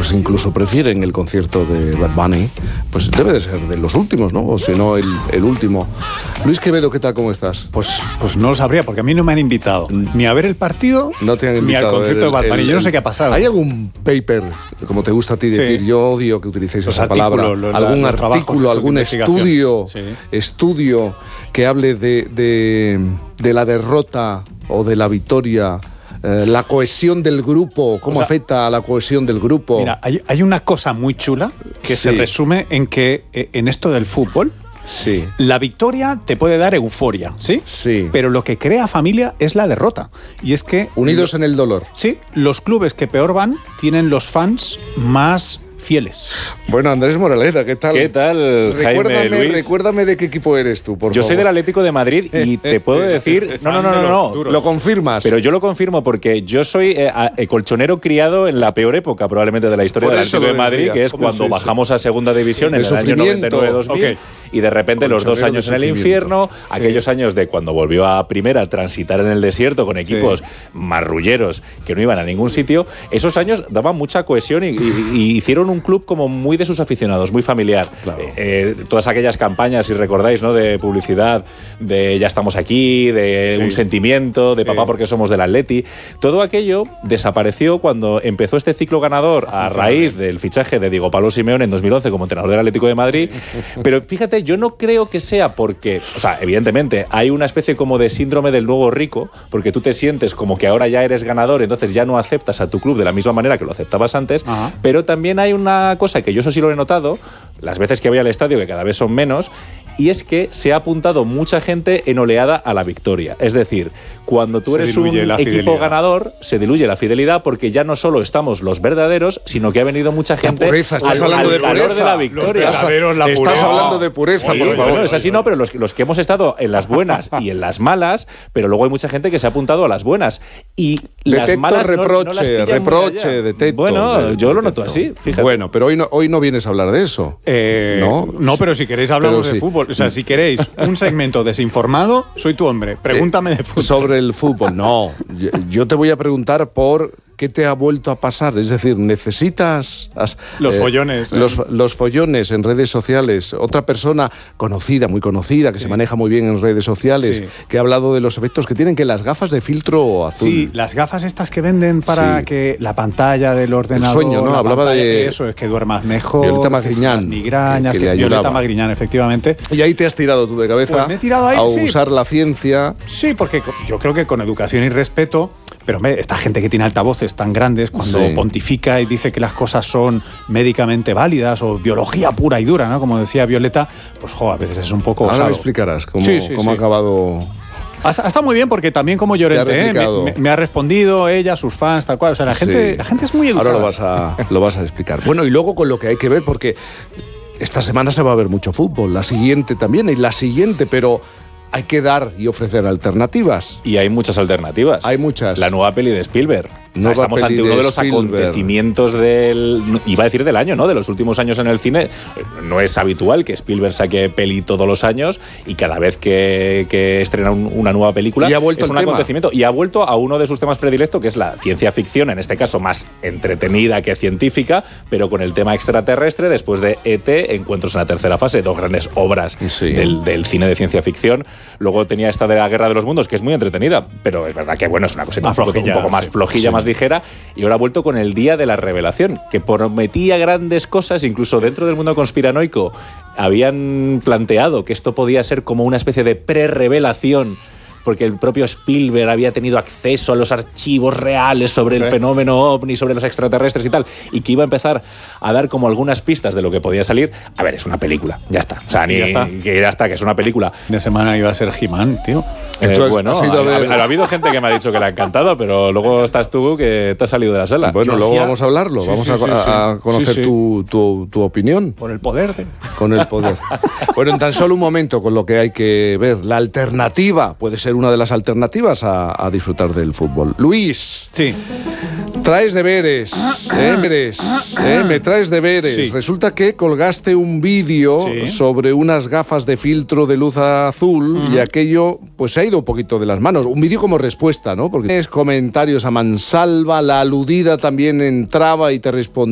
pues incluso prefieren el concierto de Bad Bunny, pues debe de ser de los últimos, ¿no? O si no, el último. Luis Quevedo, ¿qué tal? ¿Cómo estás? Pues no lo sabría, porque a mí no me han invitado ni a ver el partido, no te han invitado, ni al concierto de Bad Bunny. Yo no sé qué ha pasado. ¿Hay algún paper, como te gusta a ti decir? Sí. Yo odio que utilicéis esa palabra. ¿Algún artículo, algún estudio que hable de la derrota o de la victoria? La cohesión del grupo, ¿cómo afecta a la cohesión del grupo? Mira, hay una cosa muy chula que se resume en que en esto del fútbol, la victoria te puede dar euforia, ¿sí? Sí. Pero lo que crea familia es la derrota. Y es que... Unidos en el dolor. Sí, los clubes que peor van tienen los fans más fieles. Bueno, Andrés Moraleda, ¿qué tal? ¿Qué tal, Jaime Luis? Recuérdame de qué equipo eres tú, por favor. Yo soy del Atlético de Madrid y te puedo decir... No. ¿Lo confirmas? Pero yo lo confirmo porque yo soy colchonero criado en la peor época probablemente de la historia del Atlético de Madrid, que es cuando bajamos a segunda división en el año 99-2000 y de repente los 2 años en el infierno, aquellos años de cuando volvió a primera a transitar en el desierto con equipos marrulleros que no iban a ningún sitio, esos años daban mucha cohesión y hicieron un club como muy de sus aficionados, muy familiar. Claro. Todas aquellas campañas, si recordáis, ¿no?, de publicidad, de ya estamos aquí, de un sentimiento, de papá porque somos del Atleti. Todo aquello desapareció cuando empezó este ciclo ganador a raíz del fichaje de Diego Pablo Simeone en 2011 como entrenador del Atlético de Madrid. Pero fíjate, yo no creo que sea porque, o sea, evidentemente hay una especie como de síndrome del nuevo rico, porque tú te sientes como que ahora ya eres ganador, entonces ya no aceptas a tu club de la misma manera que lo aceptabas antes. Pero también hay una cosa que yo eso sí lo he notado, las veces que voy al estadio, que cada vez son menos, y es que se ha apuntado mucha gente en oleada a la victoria. Es decir, cuando tú eres un equipo ganador, se diluye la fidelidad porque ya no solo estamos los verdaderos, sino que ha venido mucha gente al calor de la victoria. Estás hablando de pureza, por favor. Bueno, es así, no, pero los que hemos estado en las buenas y en las malas, pero luego hay mucha gente que se ha apuntado a las buenas. Y las malas reproche, detecto. Bueno, yo lo noto así, fíjate. Bueno, pero hoy no vienes a hablar de eso. No, pero si queréis hablamos de fútbol. O sea, si queréis un segmento desinformado, soy tu hombre. Pregúntame de fútbol. Sobre el fútbol, no. Yo te voy a preguntar por qué te ha vuelto a pasar. Es decir, necesitas... los follones. Los follones en redes sociales. Otra persona conocida, muy conocida, que se maneja muy bien en redes sociales, que ha hablado de los efectos que tienen, que las gafas de filtro azul. Sí, las gafas estas que venden para que la pantalla del ordenador... El sueño, ¿no? Hablaba de... Eso, es que duermas mejor. Violeta Magriñán. Migrañas, Violeta Magriñán, efectivamente. Y ahí te has tirado tú de cabeza pues me he tirado ahí, a usar la ciencia. Sí, porque yo creo que con educación y respeto, pero hombre, esta gente que tiene altavoces tan grandes, cuando pontifica y dice que las cosas son médicamente válidas o biología pura y dura, ¿no? Como decía Violeta, pues a veces es un poco osado. Ahora me explicarás cómo ha acabado... Está muy bien porque también como Llorente me ha respondido ella, sus fans, tal cual. O sea, la gente es muy educada. Ahora lo vas a explicar. Bueno, y luego con lo que hay que ver, porque esta semana se va a ver mucho fútbol, la siguiente también y la siguiente, pero... hay que dar y ofrecer alternativas. Y hay muchas alternativas. Hay muchas. La nueva peli de Spielberg. Estamos ante uno de los acontecimientos iba a decir del año, ¿no? De los últimos años en el cine. No es habitual que Spielberg saque peli todos los años y cada vez que estrena una nueva película y ha vuelto es un acontecimiento. Y ha vuelto a uno de sus temas predilectos, que es la ciencia ficción, en este caso más entretenida que científica, pero con el tema extraterrestre. Después de E.T., Encuentros en la tercera fase, 2 grandes obras del cine de ciencia ficción. Luego tenía esta de la Guerra de los Mundos, que es muy entretenida, pero es verdad que es una cosita un poco más flojilla, más ligera. Y ahora ha vuelto con el Día de la Revelación, que prometía grandes cosas. Incluso dentro del mundo conspiranoico habían planteado que esto podía ser como una especie de pre-revelación, porque el propio Spielberg había tenido acceso a los archivos reales sobre el fenómeno OVNI, sobre los extraterrestres y tal, y que iba a empezar a dar como algunas pistas de lo que podía salir. A ver, es una película, ya está. O sea, que es una película. De semana iba a ser He-Man, tío. Ha habido gente que me ha dicho que le ha encantado, pero luego estás tú que te has salido de la sala. Bueno, luego vamos a hablarlo, vamos a conocer tu opinión. Por el poder. Con el poder. Bueno, en tan solo un momento, con lo que hay que ver, la alternativa puede ser una de las alternativas a disfrutar del fútbol. Luis. Sí. Traes deberes, me traes deberes. Sí. Resulta que colgaste un vídeo sobre unas gafas de filtro de luz azul y aquello pues se ha ido un poquito de las manos. Un vídeo como respuesta, ¿no? Porque tienes comentarios a mansalva, la aludida también entraba y te respondía.